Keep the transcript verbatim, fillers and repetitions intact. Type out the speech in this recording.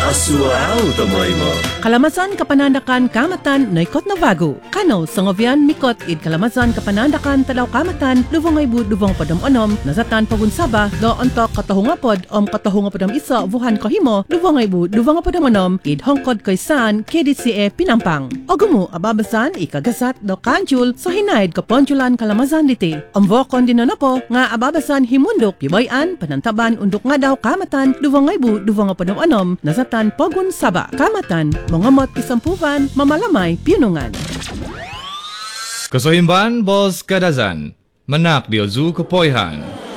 Asuaw tamoy mo. Kalamasan kapanandakan kamatan noykot na bago. Kano sangovian mikot id kalamasan kapanandakan talaw kamatan lubong ay bud lubong padam onom nasatan pagunsaba do ontok katahungapod om katahungapodam isa vuhan kahimo lubong ay bud lubong padam onom id hongkod kaysan K D C A Pinampang. Ogumo ababasan ikagasat do kanjul sa hinaid kaponjulan kalamasan diti. Amvokon din na po nga ababasan himundok gibayan panantaban undok nga daw kamatan lubong ay bud lubong padam onom nasatan pagunsaba kamatan mangamot isampuvan, mamalamay, pinungan. Kasohimban, Boss Kadazan, Manak Diozu Kapoyhan.